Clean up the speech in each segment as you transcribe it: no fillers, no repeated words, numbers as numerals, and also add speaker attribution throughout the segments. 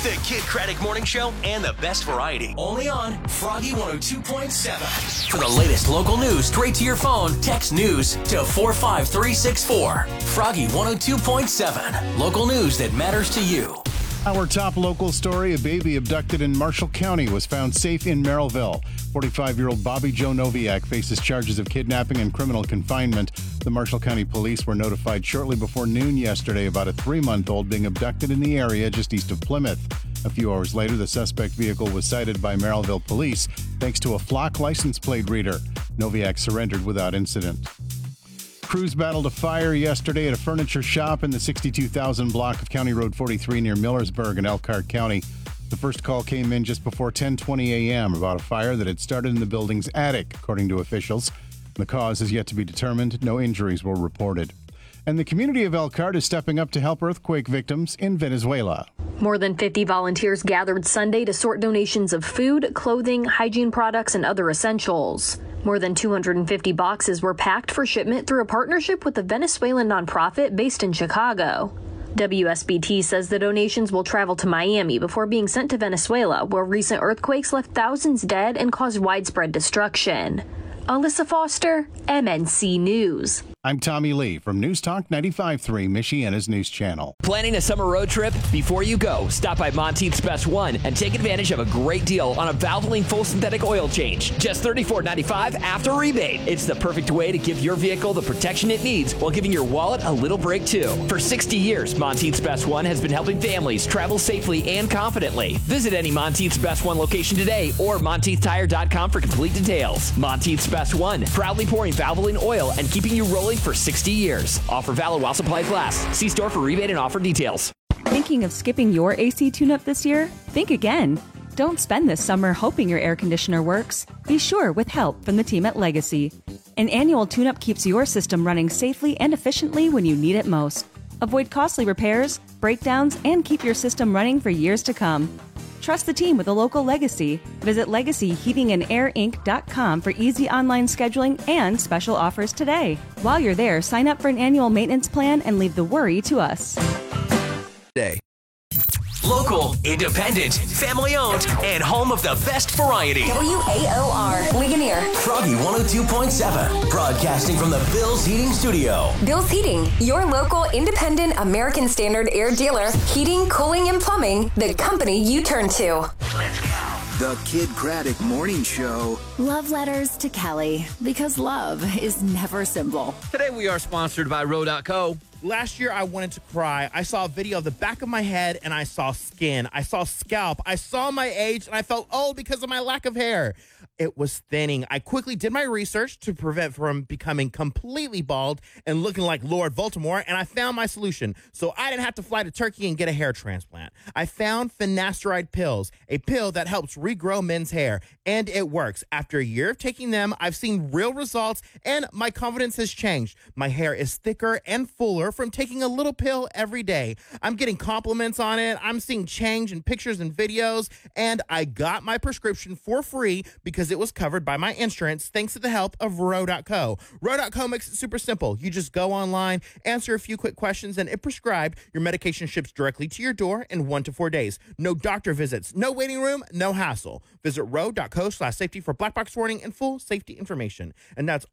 Speaker 1: The Kid Craddock Morning Show and the best variety. Only on Froggy 102.7. For the latest local news straight to your phone, text news to 45364. Froggy 102.7. Local news that matters to you.
Speaker 2: Our top local story, a baby abducted in Marshall County was found safe in Merrillville. 45-year-old Bobby Joe Noviak faces charges of kidnapping and criminal confinement. The Marshall County Police were notified shortly before noon yesterday about a 3-month-old being abducted in the area just east of Plymouth. A few hours later, the suspect vehicle was cited by Merrillville Police thanks to a flock license plate reader. Noviak surrendered without incident. Crews battled a fire yesterday at a furniture shop in the 62,000 block of County Road 43 near Millersburg in Elkhart County. The first call came in just before 10:20 a.m. about a fire that had started in the building's attic, according to officials. The cause is yet to be determined. No injuries were reported. And the community of Elkhart is stepping up to help earthquake victims in Venezuela.
Speaker 3: More than 50 volunteers gathered Sunday to sort donations of food, clothing, hygiene products, and other essentials. More than 250 boxes were packed for shipment through a partnership with a Venezuelan nonprofit based in Chicago. WSBT says the donations will travel to Miami before being sent to Venezuela, where recent earthquakes left thousands dead and caused widespread destruction. Alyssa Foster, MNC News.
Speaker 2: I'm Tommy Lee from News Talk 95.3, Michiana's news channel.
Speaker 4: Planning a summer road trip? Before you go, stop by Monteith's Best One and take advantage of a great deal on a Valvoline full synthetic oil change. Just $34.95 after rebate. It's the perfect way to give your vehicle the protection it needs while giving your wallet a little break too. For 60 years, Monteith's Best One has been helping families travel safely and confidently. Visit any Monteith's Best One location today or MonteithTire.com for complete details. Monteith's Best One, proudly pouring Valvoline oil and keeping you rolling for 60 years. Offer valid while supplies last. See store for rebate and offer details.
Speaker 5: Thinking of skipping your AC tune-up this year? Think again. Don't spend this summer hoping your air conditioner works. Be sure with help from the team at Legacy. An annual tune-up keeps your system running safely and efficiently when you need it most. Avoid costly repairs, breakdowns, and keep your system running for years to come. Trust the team with a local Legacy. Visit LegacyHeatingandAirInc.com for easy online scheduling and special offers today. While you're there, sign up for an annual maintenance plan and leave the worry to us.
Speaker 1: Local, independent, family-owned, and home of the best variety.
Speaker 6: WAOR, Ligonier.
Speaker 1: Froggy 102.7, broadcasting from the Bill's Heating Studio.
Speaker 6: Bill's Heating, your local independent American Standard air dealer. Heating, cooling, and plumbing, the company you turn to.
Speaker 1: Let's go.
Speaker 7: The Kid Craddock Morning Show.
Speaker 8: Love letters to Kelly, because love is never simple.
Speaker 9: Today we are sponsored by Row.co.
Speaker 10: Last year, I wanted to cry. I saw a video of the back of my head, and I saw skin. I saw scalp. I saw my age, and I felt old because of my lack of hair. It was thinning. I quickly did my research to prevent from becoming completely bald and looking like Lord Voldemort, and I found my solution. So I didn't have to fly to Turkey and get a hair transplant. I found finasteride pills, a pill that helps regrow men's hair, and it works. After a year of taking them, I've seen real results, and my confidence has changed. My hair is thicker and fuller from taking a little pill every day. I'm getting compliments on it. I'm seeing change in pictures and videos, and I got my prescription for free because it was covered by my insurance thanks to the help of Row.co. Row.co makes it super simple. You just go online, answer a few quick questions, and if prescribed, your medication ships directly to your door in 1 to 4 days. No doctor visits, no waiting room, no hassle. Visit Row.co/safety for black box warning and full safety information. And that's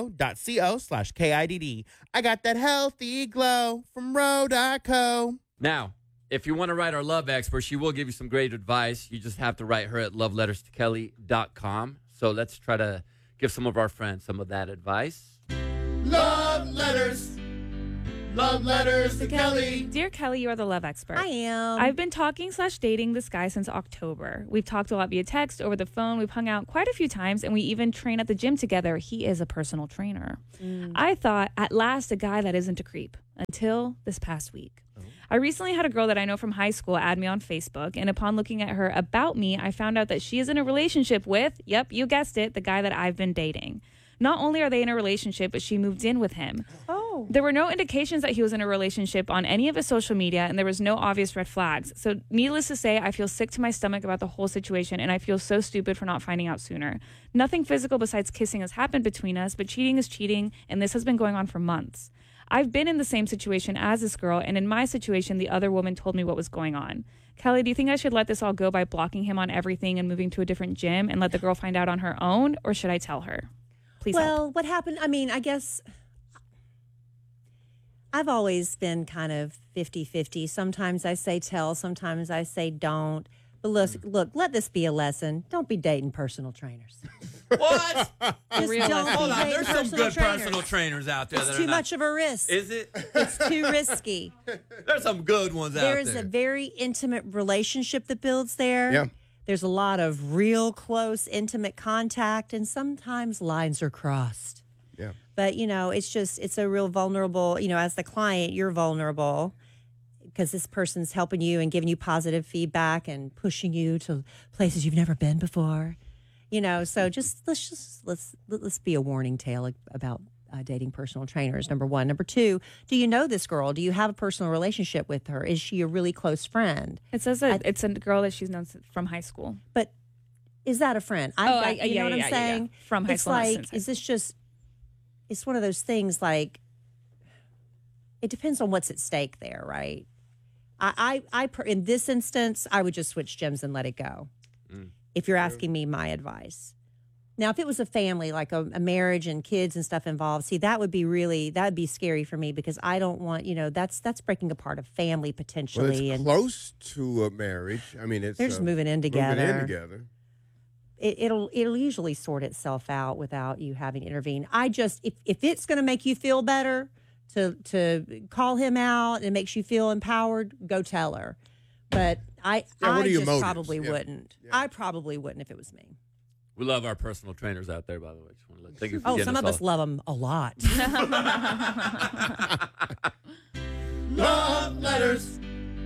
Speaker 10: RO.co/KIDD. I got that healthy glow from Row.co.
Speaker 9: Now, if you want to write our love expert, she will give you some great advice. You just have to write her at loveletterstokelly.com. So let's try to give some of our friends some of that advice.
Speaker 10: Love letters. Love letters to Kelly.
Speaker 11: Dear Kelly, you are the love expert.
Speaker 12: I am.
Speaker 11: I've been talking/dating this guy since October. We've talked a lot via text, over the phone. We've hung out quite a few times, and we even train at the gym together. He is a personal trainer. I thought, at last, a guy that isn't a creep, until this past week. I recently had a girl that I know from high school add me on Facebook, and upon looking at her About Me, I found out that she is in a relationship with, yep, you guessed it, the guy that I've been dating. Not only are they in a relationship, but she moved in with him.
Speaker 12: Oh.
Speaker 11: There were no indications that he was in a relationship on any of his social media, and there was no obvious red flags. So needless to say, I feel sick to my stomach about the whole situation, and I feel so stupid for not finding out sooner. Nothing physical besides kissing has happened between us, but cheating is cheating, and this has been going on for months. I've been in the same situation as this girl, and in my situation, the other woman told me what was going on. Kelly, do you think I should let this all go by blocking him on everything and moving to a different gym and let the girl find out on her own, or should I tell her? Please help.
Speaker 12: What happened? I mean, I guess I've always been kind of 50-50. Sometimes I say tell, sometimes I say don't. But look, let this be a lesson. Don't be dating personal trainers.
Speaker 9: What?
Speaker 12: Just don't
Speaker 9: Hold
Speaker 12: be
Speaker 9: on.
Speaker 12: dating
Speaker 9: There's some
Speaker 12: personal
Speaker 9: good
Speaker 12: trainers.
Speaker 9: personal trainers out there.
Speaker 12: It's
Speaker 9: that
Speaker 12: too
Speaker 9: are
Speaker 12: much of a risk.
Speaker 9: Is it?
Speaker 12: It's too risky.
Speaker 9: There's some good ones out there.
Speaker 12: There is a very intimate relationship that builds there.
Speaker 13: Yeah.
Speaker 12: There's a lot of real close, intimate contact, and sometimes lines are crossed.
Speaker 13: Yeah.
Speaker 12: But, it's a real vulnerable, as the client, you're vulnerable because this person's helping you and giving you positive feedback and pushing you to places you've never been before. So let's be a warning tale about dating personal trainers, number one. Number two, do you know this girl? Do you have a personal relationship with her? Is she a really close friend?
Speaker 11: It says that it's a girl that she's known from high school.
Speaker 12: But is that a friend? You know what I'm saying?
Speaker 11: Yeah. From high
Speaker 12: it's
Speaker 11: school.
Speaker 12: Like, is this just, it's one of those things like, it depends on what's at stake there, right? In this instance, I would just switch gyms and let it go. If you're asking me my advice. Now, if it was a family, like a marriage and kids and stuff involved, see, that would be scary for me because I don't want, that's breaking apart a family potentially.
Speaker 13: Well, it's close to a marriage. I mean,
Speaker 12: they're just moving in together. It'll usually sort itself out without you having to intervene. If it's going to make you feel better to call him out and it makes you feel empowered, go tell her. But I just probably wouldn't. Yeah. I probably wouldn't if it was me.
Speaker 9: We love our personal trainers out there, by the way. Just want to thank you for
Speaker 12: some of us love them a lot.
Speaker 10: Love letters.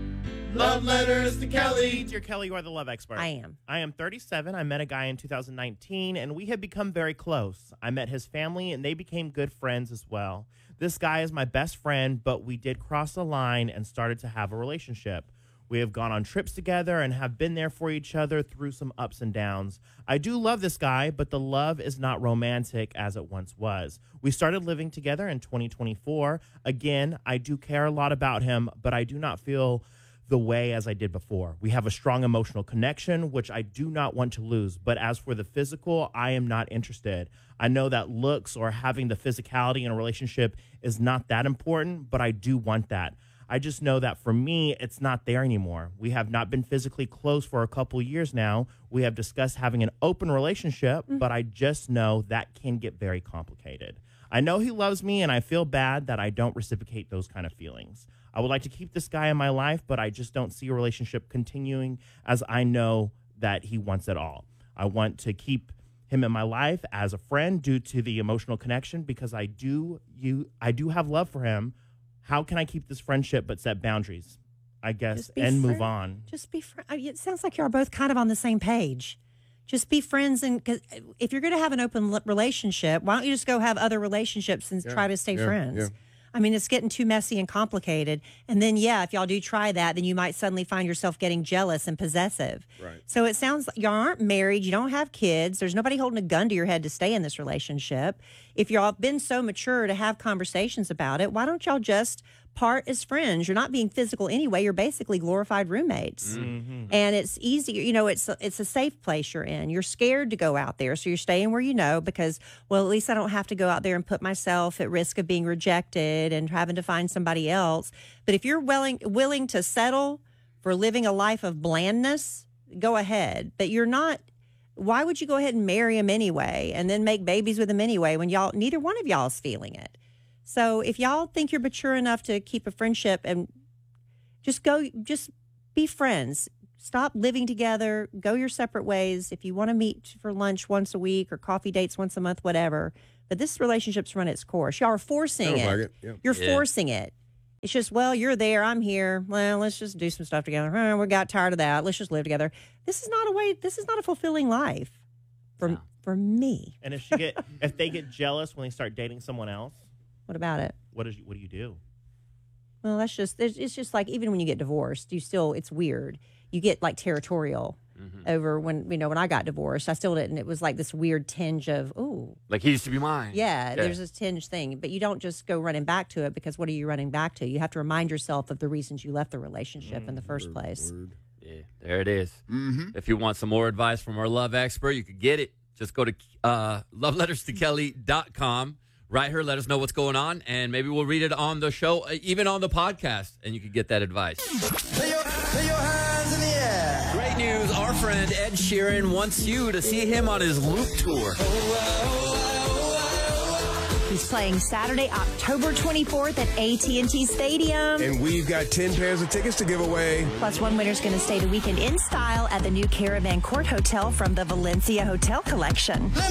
Speaker 10: Love letters to Kelly. Dear Kelly, you are the love expert.
Speaker 12: I am.
Speaker 10: I am 37. I met a guy in 2019, and we have become very close. I met his family, and they became good friends as well. This guy is my best friend, but we did cross a line and started to have a relationship. We have gone on trips together and have been there for each other through some ups and downs. I do love this guy, but the love is not romantic as it once was. We started living together in 2024. Again, I do care a lot about him, but I do not feel the way as I did before. We have a strong emotional connection, which I do not want to lose. But as for the physical, I am not interested. I know that looks or having the physicality in a relationship is not that important, but I do want that. I just know that for me, it's not there anymore. We have not been physically close for a couple years now. We have discussed having an open relationship, but I just know that can get very complicated. I know he loves me, and I feel bad that I don't reciprocate those kind of feelings. I would like to keep this guy in my life, but I just don't see a relationship continuing as I know that he wants it all. I want to keep him in my life as a friend due to the emotional connection because I do have love for him. How can I keep this friendship but set boundaries, I guess, and move on?
Speaker 12: Just be friends. It sounds like you're both kind of on the same page. Just be friends. And cause if you're going to have an open relationship, why don't you just go have other relationships and try to stay friends? Yeah. I mean, it's getting too messy and complicated. And then, if y'all do try that, then you might suddenly find yourself getting jealous and possessive.
Speaker 13: Right.
Speaker 12: So it sounds like y'all aren't married. You don't have kids. There's nobody holding a gun to your head to stay in this relationship. If y'all been so mature to have conversations about it, why don't y'all just part as friends? You're not being physical anyway. You're basically glorified roommates. Mm-hmm. And it's easier. It's a safe place you're in. You're scared to go out there. So you're staying where you know because, well, at least I don't have to go out there and put myself at risk of being rejected and having to find somebody else. But if you're willing to settle for living a life of blandness, go ahead. But you're not. Why would you go ahead and marry him anyway and then make babies with him anyway when neither one of y'all is feeling it? So if y'all think you're mature enough to keep a friendship and just be friends. Stop living together. Go your separate ways. If you want to meet for lunch once a week or coffee dates once a month, whatever. But this relationship's run its course. Y'all are forcing it.
Speaker 13: Yeah.
Speaker 12: You're forcing it. It's just, well, you're there, I'm here. Well, let's just do some stuff together. We got tired of that. Let's just live together. This is not a fulfilling life for me.
Speaker 10: And if they get jealous when they start dating someone else,
Speaker 12: what about it?
Speaker 10: What do you do?
Speaker 12: Well, it's just like even when you get divorced, it's weird. You get like territorial over when I got divorced. I still didn't. It was like this weird tinge of, ooh.
Speaker 9: Like he used to be mine.
Speaker 12: Yeah, there's this tinge thing. But you don't just go running back to it because what are you running back to? You have to remind yourself of the reasons you left the relationship in the first place.
Speaker 9: Yeah. There it is. If you want some more advice from our love expert, you can get it. Just go to loveletterstokelly.com. Write her, let us know what's going on, and maybe we'll read it on the show, even on the podcast, and you can get that advice.
Speaker 14: Lay your hands in the air.
Speaker 9: Great news. Our friend Ed Sheeran wants you to see him on his Loop Tour.
Speaker 15: He's playing Saturday, October 24th at AT&T Stadium.
Speaker 13: And we've got 10 pairs of tickets to give away.
Speaker 15: Plus, one winner's going to stay the weekend in style at the new Caravan Court Hotel from the Valencia Hotel Collection.